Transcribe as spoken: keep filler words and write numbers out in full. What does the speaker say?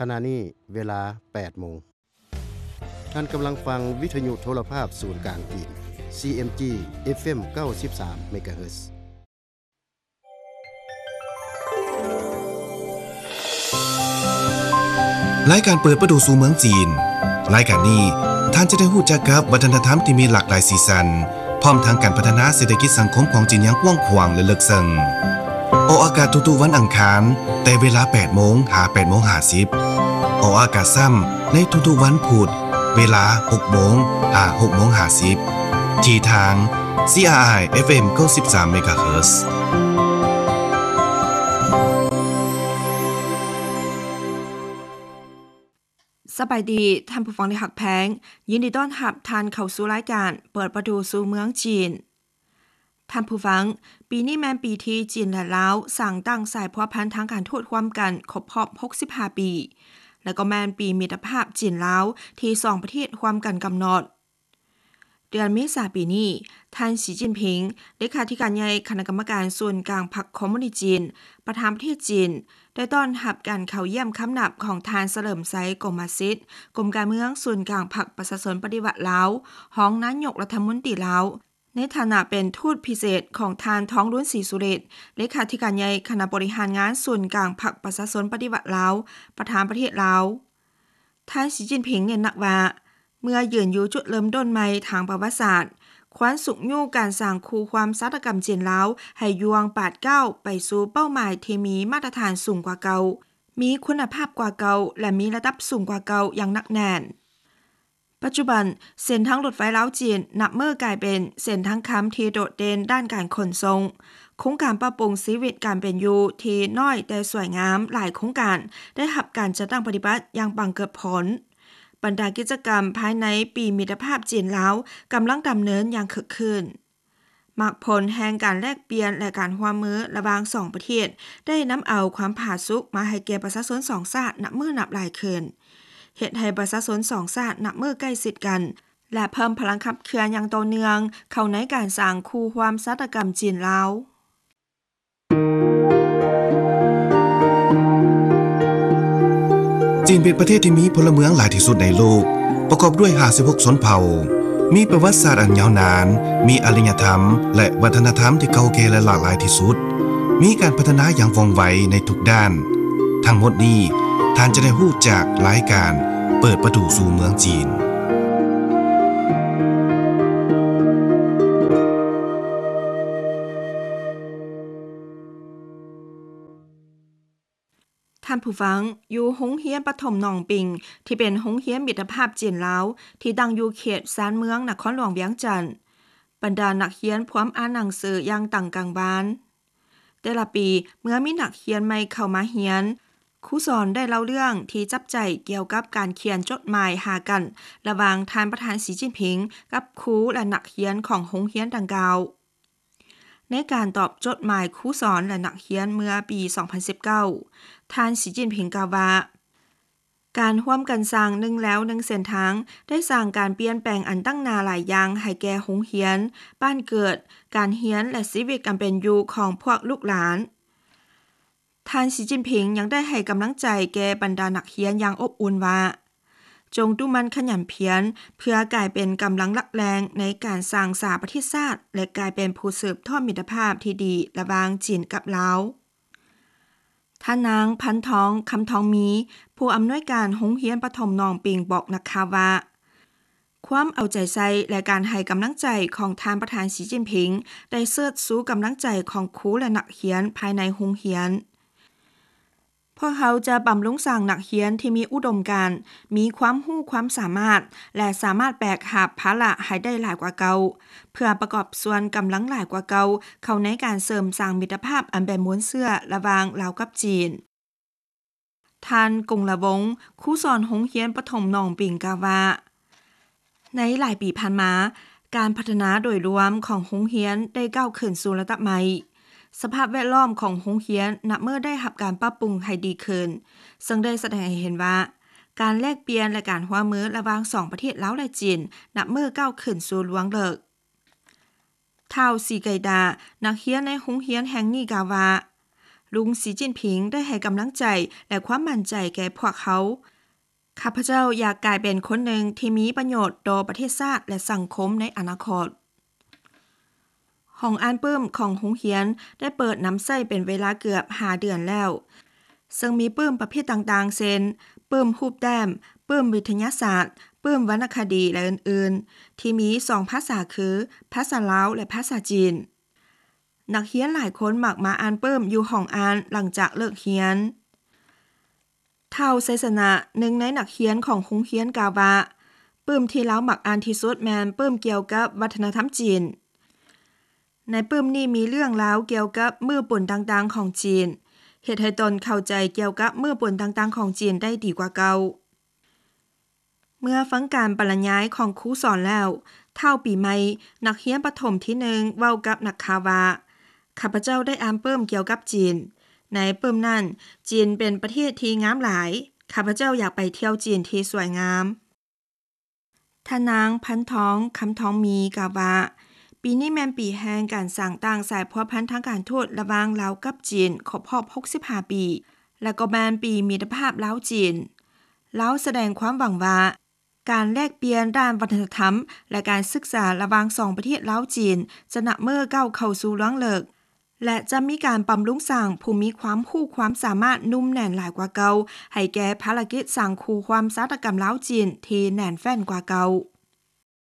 ขณะนี้เวลา แปดโมงท่านกำลังฟังวิทยุโทรภาพศูนย์กลางจีน ซี เอ็ม จี เอฟ เอ็ม เก้าสิบสาม เมกะเฮิรตซ์รายการเปิดประตูสู่เมืองจีนรายการนี้ท่านจะได้รู้จักกับวัฒนธรรมที่มีหลากหลายสีสันพร้อมทั้งการพัฒนาเศรษฐกิจสังคมของจีนอย่างกว้างขวางและลึกซึ้งออกอากาศทุกๆวันอังคารแต่เวลา แปดโมง หา แปดโมงห้าสิบ ออกอากาศซ้ำในทุกๆวันพุธเวลา หกโมง หา หกโมงห้าสิบ ที่ทาง ซี อาร์ ไอ เอฟ เอ็ม เก้าสิบสาม เมกะเฮิรตซ์สบายดีท่านผู้ฟังที่หักแพงยินดีต้อนรับท่านเข้าสู่รายการเปิดประตูสู่เมืองจีนท่านผู้ฟังปีนี้แม่นปีที่จีนและลาวสร้างตั้งสายพัวพันธ์ทางการทูตร่วมกันครบรอบหกสิบห้าปีและก็แม่นปีมิตรภาพจีนลาวที่สองประเทศร่วมกันกำหนดเดือนเมษายนปีนี้ท่านสีจิ้นผิงเลขาธิการใหญ่คณะกรรมการส่วนกลางพรรคคอมมิวนิสต์จีนประธานประเทศจีนได้ต้อนรับการเข้าเยี่ยมคำนับของทานเฉลิมไซกมสิทธิ์กรมการเมืองส่วนกลางพรรคประชาชนปฏิวัติลาวห้องนายกรัฐมนตรีลาวในฐานะเป็นทูตพิเศษของทานท้องรุ่นศรีสุเรศเลขาธิการใหญ่คณะบริหารงานส่วนกลางพรรคประชาชนปฏิวัติลาวประธานประเทศลาวท่านสีจิ้นผิงเน้นหนักว่าเมื่อยืนอยู่จุดเริ่มต้นใหม่ทางประวัติศาสตร์คว้นสุกยู่การสร้างคูความศาสตรกรรมจีนลาวให้ยวงปาดเก้าไปสู่เป้าหมายที่มีมาตรฐานสูงกว่าเก่ามีคุณภาพกว่าเก่าและมีระดับสูงกว่าเก่าอย่างหนักแน่นปัจจุบันเส้นทางรถไฟลาวจีนนับเมื่อกลายเป็นเส้นทางค้ำที่โดดเด่นด้านการขนส่งโครงการปรับปรุงชีวิตการเป็นอยู่ที่น้อยแต่สวยงามหลายโครงการได้รับการจัดตั้งปฏิบัติอย่างบังเกิดผลบรรดากิจกรรมภายในปีมิตรภาพจีนลาวกำลังดำเนินอย่างคึกคืนมรรคผลแห่งการแลกเปลี่ยนและการร่วมมือระหว่างสองประเทศได้นำเอาความผาสุกมาให้แก่ประชาชนสองชาตินับมือนับหลายคืนเฮ็ดให้ประชาชนสองชาตินับมือใกล้ชิดกันและเพิ่มพลังขับเคลื่อนอย่างต่อเนื่องเข้าในการสร้างคู่ความศาสตรกรรมจีนลาวจีนเป็นประเทศที่มีพลเมืองหลายที่สุดในโลกประกอบด้วยห้าสิบหกชนเผ่ามีประวัติศาสตร์อันยาวนานมีอารยธรรมและวัฒนธรรมที่เก่าแก่และหลากหลายที่สุดมีการพัฒนาอย่างว่องไวในทุกด้านทั้งหมดนี้ท่านจะได้รู้จากรายการเปิดประตูสู่เมืองจีนท่านผู้ฟังอยู่โรงเรียนประถมหนองปิงที่เป็นโรงเรียนมิตรภาพจีนลาวที่ตั้งอยู่เขตซานเมืองนครหลวงเวียงจันทน์บรรดานักเรียนพร้อมอ่านหนังสืออย่างต่างกลางบ้านแต่ละปีเมื่อมีนักเรียนใหม่เข้ามาเรียนครูสอนได้เล่าเรื่องที่จับใจเกี่ยวกับการเขียนจดหมายหากันระหว่างท่านประธานสีจิ้นผิงกับครูและนักเรียนของโรงเรียนดังกล่าวในการตอบจดหมายครูสอนและนักเรียนเมื่อปีสองพันสิบเก้าท่านสีจิ้นผิงกล่าวว่าการร่วมกันสร้างหนึ่งแล้วหนึ่งเส้นทางได้สร้างการเปลี่ยนแปลงอันตั้งนาหลายอย่างให้แก่โรงเรียนบ้านเกิดการเรียนและชีวิตการเป็นอยู่ของพวกลูกหลานท่านสีจิ้นผิงยังได้ให้กำลังใจแก่บรรดานักเรียนอย่างอบอุ่นว่าจงดูมันขยันเพียรเพื่อกลายเป็นกำลังหลักแรงในการสร้างสาประเทศชาติและกลายเป็นผู้สืบทอดมิตรภาพที่ดีระหว่างจีนกับลาวท่านนางพันทองคำทองมีผู้อำนวยการโรงเรียนประถมหนองปิงบอกนะคะว่าความเอาใจใส่และการให้กำลังใจของท่านประธานสีจิ้นผิงได้เสิร์ชสู่กำลังใจของครูและนักเรียนภายในโรงเรียนพวกเขาจะบำรุงสร้างนักเรียนที่มีอุดมการณ์มีความรู้ความสามารถและสามารถแบกหาบภาระให้ได้หลายกว่าเก่าเพื่อประกอบส่วนกำลังหลายกว่าเก่าเข้าในการเสริมสร้างมิตรภาพอันเป็นม้วนเสื้อระหว่างลาวกับจีนท่านกงละวงครูสอนโรงเรียนประถมหนองปิงกล่าวว่าในหลายปีผ่านมาการพัฒนาโดยรวมของโรงเรียนได้ก้าวขึ้นสู่ระดับใหม่สภาพแวดล้อมของโรงเรียนนับเมื่อได้รับการปรับปรุงให้ดีขึ้นซึ่งได้แสดงให้เห็นว่าการแลกเปลี่ยนและการร่วมมือระหว่างสองประเทศลาวและจีนนับเมื่อก้าวขึ้นสู่ล่วงเลิกท้าวสีไกดานักเรียนในโรงเรียนแห่งนี้กล่าวว่าลุงสีจิ้นผิงได้ให้กำลังใจและความมั่นใจแก่พวกเขาข้าพเจ้าอยากกลายเป็นคนหนึ่งที่มีประโยชน์ต่อประเทศชาติและสังคมในอนาคตห้องอ่านปื้มของโรงเรียนได้เปิดน้ำใส้เป็นเวลาเกือบห้าเดือนแล้วซึ่งมีปื้มประเภทต่างๆเช่นปื้มรูปแต้มปื้มวิทยาศาสตร์ปื้มวรรณคดีและอื่นๆที่มีสองภาษาคือภาษาลาวและภาษาจีนนักเรียนหลายคนมักมาอ่านปื้มอยู่ห้องอ่านหลังจากเลิกเรียนเท่าไซสนะหนึ่งในนักเรียนของโรงเรียนกล่าวว่าปื้มที่เลามักอ่านที่สุดแม่นปื้มเกี่ยวกับวัฒนธรรมจีนในปื้มนี้มีเรื่องราวเกี่ยวกับมือป่นต่างๆของจีนเฮ็ดให้ตนเข้าใจเกี่ยวกับมือป่นต่างๆของจีนได้ดีกว่าเก่าเมื่อฟังการบรรยายของครูสอนแล้วเท่าปีใหม่นักเรียนประถมที่หนึ่งเว้ากับนักข่าวว่าข้าพเจ้าได้อ่านปื้มเกี่ยวกับจีนในปื้มนั้นจีนเป็นประเทศที่งามหลายข้าพเจ้าอยากไปเที่ยวจีนที่สวยงามท่านางพันทองคำทองมีกล่าวว่าปีนี้แม่นปีแห่งการสร้างต่างสายพัวพันธ์ทางการทูตระหว่างลาวกับจีนครบรอบหกสิบห้าปีและก็แม่นปีมิตรภาพลาวจีนลาวแสดงความหวังว่าการแลกเปลี่ยนด้านวัฒนธรรมและการศึกษาระหว่างสองประเทศลาวจีนจะนำเมื่อก้าวเข้าสู่เรื่องเลิกและจะมีการบำรุงสร้างผู้มีความรู้ความสามารถนุ่มแน่นหลายกว่าเก่าให้แก่ภารกิจสร้างคู่ความสาธกรรมลาวจีนที่แน่นแฟ้นกว่าเก่า